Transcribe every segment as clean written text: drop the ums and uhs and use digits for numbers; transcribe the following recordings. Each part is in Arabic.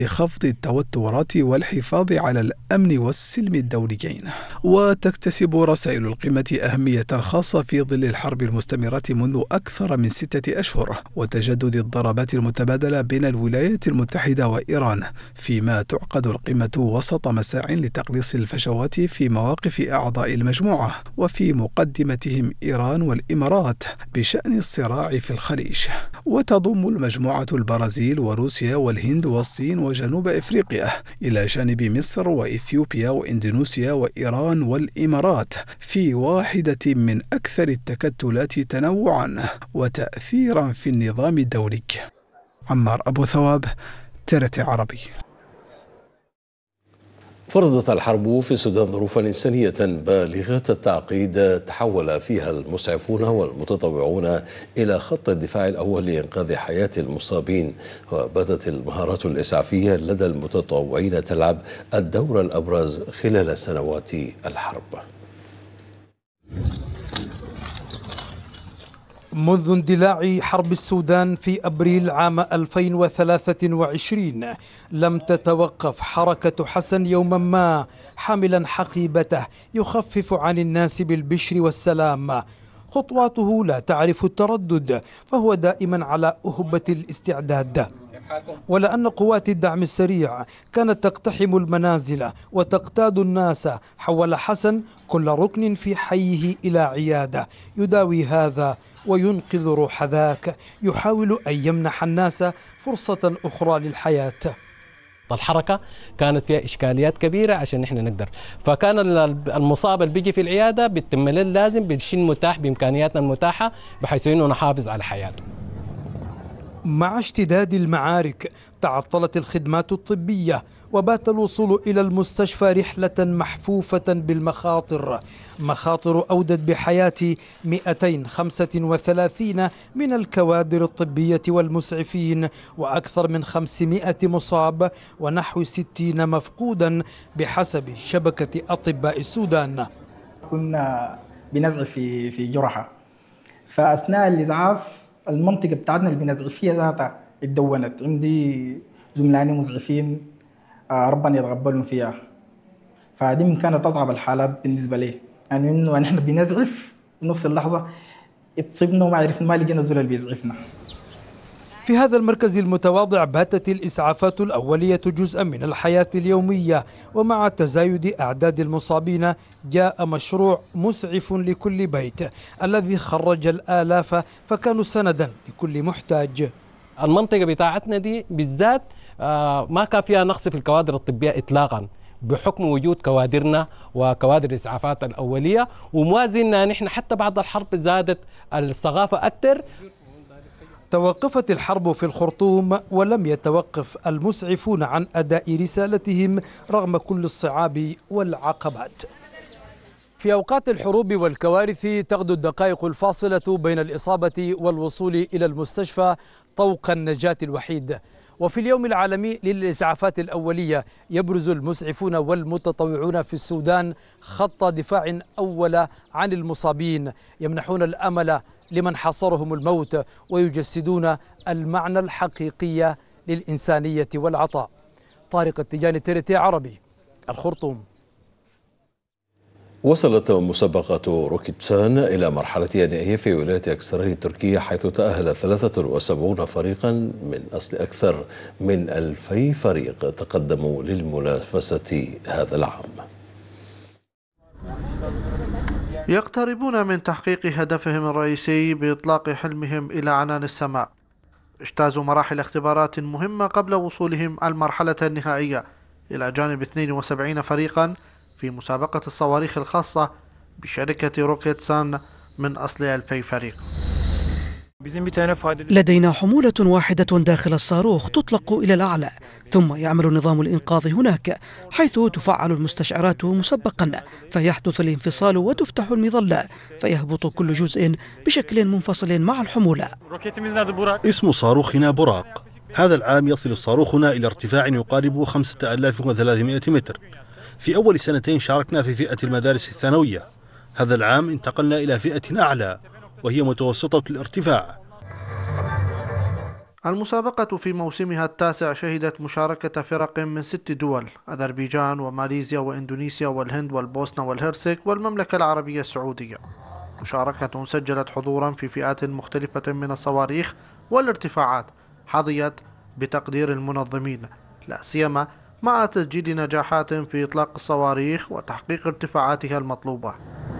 لخفض التوترات والحفاظ على الأمن والسلم الدوليين. وتكتسب رسائل القمة أهمية خاصة في ظل الحرب المستمرة منذ أكثر من 6 أشهر وتجدد الضربات المتبادلة بين الولايات المتحدة وإيران، فيما تعقد القمة وسط مساع لتقليص الفجوات في مواقف أعضاء المجموعة وفي مقدمتهم إيران والإمارات بشأن الصراع في الخليج. وتضم المجموعة البرازيل وروسيا والهند والصين وجنوب إفريقيا إلى جانب مصر وإثيوبيا وإندونيسيا وإيران والإمارات في واحدة من أكثر التكتلات تنوعا وتأثيرا في النظام الدولي. عمار أبو ثواب، TRT عربي. فرضت الحرب في السودان ظروفا إنسانية بالغة التعقيد تحول فيها المسعفون والمتطوعون إلى خط الدفاع الأول لإنقاذ حياة المصابين، وباتت المهارات الإسعافية لدى المتطوعين تلعب الدور الأبرز خلال سنوات الحرب. منذ اندلاع حرب السودان في أبريل عام 2023 لم تتوقف حركة حسن يوما ما حاملا حقيبته يخفف عن الناس بالبشر والسلام. خطواته لا تعرف التردد، فهو دائما على أهبة الاستعداد. ولأن قوات الدعم السريع كانت تقتحم المنازل وتقتاد الناس، حول حسن كل ركن في حيه إلى عيادة يداوي هذا وينقذ روح ذاك، يحاول أن يمنح الناس فرصة أخرى للحياة. الحركة كانت فيها إشكاليات كبيرة عشان نحن نقدر، فكان المصاب اللي بيجي في العيادة بيتم له لازم بالشيء المتاح بإمكانياتنا المتاحة بحيث إنه نحافظ على حياته. مع اشتداد المعارك تعطلت الخدمات الطبية وبات الوصول إلى المستشفى رحلة محفوفة بالمخاطر، مخاطر أودت بحياة 235 من الكوادر الطبية والمسعفين وأكثر من 500 مصاب ونحو 60 مفقودا بحسب شبكة أطباء السودان. كنا بنزعف في جرحى، فأثناء الإسعاف المنطقة بتاعتنا اللي بنزعف فيها ذاتها اتدونت. عندي زملائي مزعفين ربنا يتقبلهم فيها، فدي من كانت أصعب الحالات بالنسبة لي، يعني إنه نحن بنزعف بنفس اللحظة اتصبنا وما عرفنا ما لقينا زول اللي بيزعفنا. في هذا المركز المتواضع باتت الإسعافات الأولية جزءا من الحياة اليومية، ومع تزايد أعداد المصابين جاء مشروع مسعف لكل بيت الذي خرج الآلاف، فكانوا سندا لكل محتاج. المنطقة بتاعتنا دي بالذات ما كان فيها نقص في الكوادر الطبية إطلاقا بحكم وجود كوادرنا وكوادر الإسعافات الأولية، وموازننا نحن حتى بعد الحرب زادت الثقافة أكثر. توقفت الحرب في الخرطوم ولم يتوقف المسعفون عن أداء رسالتهم رغم كل الصعاب والعقبات. في أوقات الحروب والكوارث تغدو الدقائق الفاصلة بين الإصابة والوصول إلى المستشفى طوق النجاة الوحيد. وفي اليوم العالمي للإسعافات الأولية يبرز المسعفون والمتطوعون في السودان خط دفاع أول عن المصابين، يمنحون الأمل لمن حصرهم الموت ويجسدون المعنى الحقيقي للإنسانية والعطاء. طارق التجاني، TRT عربي، الخرطوم. وصلت مسابقة روكيتسان إلى مرحلتها النهائية في ولاية أكسري تركيا، حيث تأهل 73 فريقا من أصل أكثر من 2000 فريق تقدموا للمنافسة هذا العام. يقتربون من تحقيق هدفهم الرئيسي بإطلاق حلمهم إلى عنان السماء. اجتازوا مراحل اختبارات مهمة قبل وصولهم المرحلة النهائية إلى جانب 72 فريقا في مسابقة الصواريخ الخاصة بشركة روكيتسان من أصل 2000 فريق. لدينا حمولة واحدة داخل الصاروخ تطلق إلى الأعلى، ثم يعمل نظام الإنقاذ هناك، حيث تفعل المستشعرات مسبقا فيحدث الانفصال وتفتح المظلة فيهبط كل جزء بشكل منفصل مع الحمولة. اسم صاروخنا براق. هذا العام يصل صاروخنا إلى ارتفاع يقارب 5300 متر. في أول سنتين شاركنا في فئة المدارس الثانوية. هذا العام انتقلنا إلى فئة أعلى وهي متوسطة الارتفاع. المسابقة في موسمها التاسع شهدت مشاركة فرق من 6 دول: أذربيجان وماليزيا وإندونيسيا والهند والبوسنة والهرسك والمملكة العربية السعودية. مشاركة سجلت حضورا في فئات مختلفة من الصواريخ والارتفاعات حظيت بتقدير المنظمين، لا سيما مع تسجيل نجاحات في إطلاق الصواريخ وتحقيق ارتفاعاتها المطلوبة.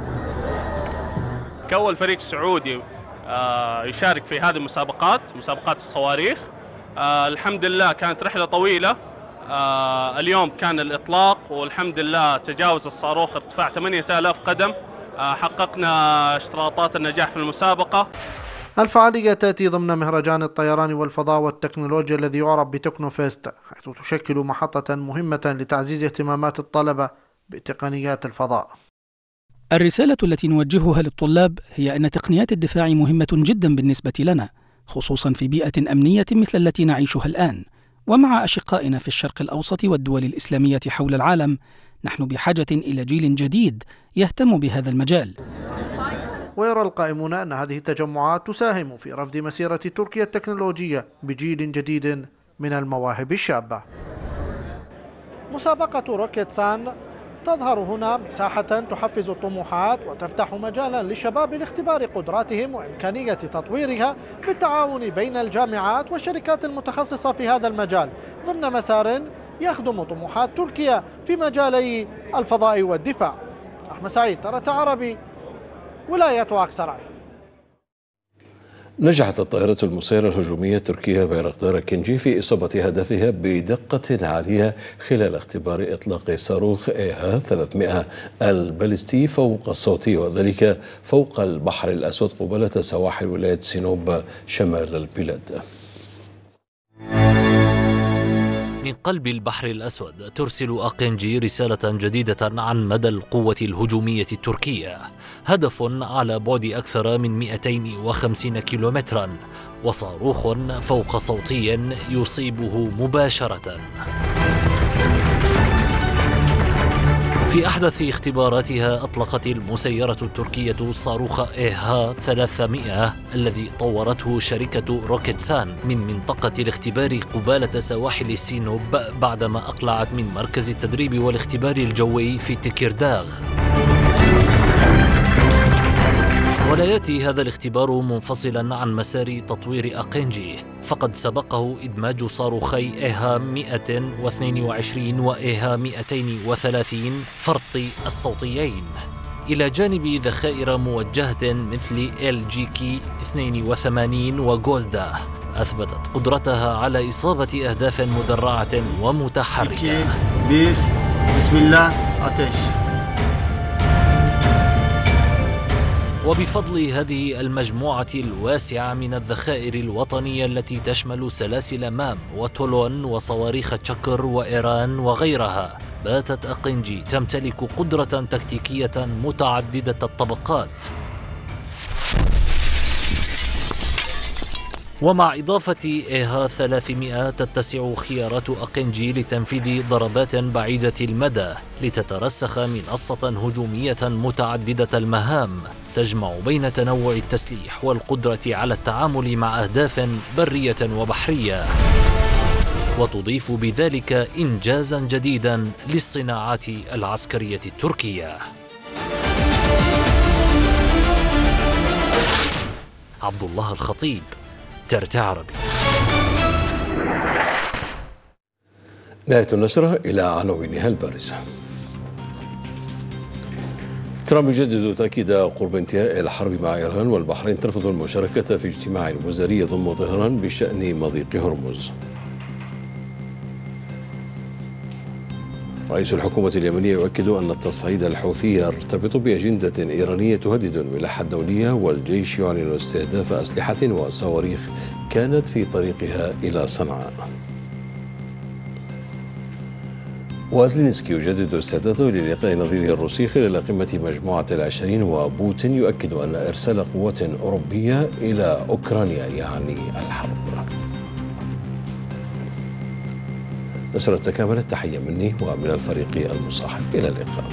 كأول فريق سعودي يشارك في هذه مسابقات الصواريخ. الحمد لله كانت رحلة طويلة. اليوم كان الإطلاق والحمد لله تجاوز الصاروخ ارتفاع 8000 قدم. حققنا اشتراطات النجاح في المسابقة. الفعالية تأتي ضمن مهرجان الطيران والفضاء والتكنولوجيا الذي يعرف بتكنوفيست، حيث تشكل محطة مهمة لتعزيز اهتمامات الطلبة بتقنيات الفضاء. الرسالة التي نوجهها للطلاب هي أن تقنيات الدفاع مهمة جدا بالنسبة لنا، خصوصا في بيئة أمنية مثل التي نعيشها الآن. ومع أشقائنا في الشرق الأوسط والدول الإسلامية حول العالم، نحن بحاجة إلى جيل جديد يهتم بهذا المجال. ويرى القائمون أن هذه التجمعات تساهم في رفض مسيرة تركيا التكنولوجية بجيل جديد من المواهب الشابة. مسابقة روكيت سان تظهر هنا مساحة تحفز الطموحات وتفتح مجالا للشباب لاختبار قدراتهم وإمكانية تطويرها بالتعاون بين الجامعات والشركات المتخصصة في هذا المجال ضمن مسار يخدم طموحات تركيا في مجالي الفضاء والدفاع. أحمد سعيد، TRT عربي، ولاية أكسراي. نجحت الطائرة المسيرة الهجومية التركية بايراقدار كنجي في إصابة هدفها بدقة عالية خلال اختبار إطلاق صاروخ إيها 300 البالستي فوق الصوتي، وذلك فوق البحر الأسود قبالة سواحل ولاية سينوب شمال البلاد. من قلب البحر الأسود ترسل أقنجي رسالة جديدة عن مدى القوة الهجومية التركية، هدف على بعد أكثر من 250 كيلومترا وصاروخ فوق صوتي يصيبه مباشرة. في أحدث اختباراتها أطلقت المسيرة التركية صاروخ إيها 300 الذي طورته شركة روكيتسان من منطقة الاختبار قبالة سواحل سينوب بعدما أقلعت من مركز التدريب والاختبار الجوي في تكيرداغ. ولا يأتي هذا الاختبار منفصلا عن مسار تطوير أقنجي، فقد سبقه إدماج صاروخي إيها 122 وإيها 230 فرط الصوتيين إلى جانب ذخائر موجهة مثل LGK 82 وغوزدا أثبتت قدرتها على إصابة أهداف مدرعة ومتحركة. بسم الله أتش. وبفضل هذه المجموعة الواسعة من الذخائر الوطنية التي تشمل سلاسل مام وتولون وصواريخ تشكر وإيران وغيرها، باتت أقنجي تمتلك قدرة تكتيكية متعددة الطبقات. ومع إضافة إيها 300 تتسع خيارات أقنجي لتنفيذ ضربات بعيدة المدى لتترسخ منصة هجومية متعددة المهام تجمع بين تنوع التسليح والقدرة على التعامل مع أهداف برية وبحرية، وتضيف بذلك إنجازا جديدا للصناعات العسكرية التركية. عبد الله الخطيب، TRT عربي. نهاية النشرة، إلى عناوينها البارزة. ترامب يجدد تأكيد قرب انتهاء الحرب مع إيران، والبحرين ترفض المشاركة في اجتماع وزاري يضم طهران بشأن مضيق هرمز. رئيس الحكومة اليمنية يؤكد أن التصعيد الحوثي يرتبط بأجندة إيرانية تهدد الملاحة الدولية، والجيش يعلن استهداف أسلحة وصواريخ كانت في طريقها إلى صنعاء. وزيلينسكي يجدد استعداده للقاء نظيره الروسي خلال قمة مجموعة ال20، وبوتين يؤكد أن إرسال قوات أوروبية إلى أوكرانيا يعني الحرب. نشرة تكاملت، تحية مني ومن الفريق المصاحب، إلى اللقاء.